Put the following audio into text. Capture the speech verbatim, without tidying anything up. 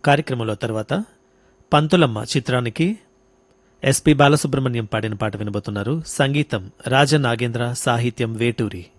కార్యక్రమంలో తర్వాత పంతులమ్మ చిత్రానికి ఎస్పి బాలసుబ్రహ్మణ్యం పాడిన పాట వినబోతున్నారు. సంగీతం రాజ నాగేంద్ర, సాహిత్యం వేటూరి.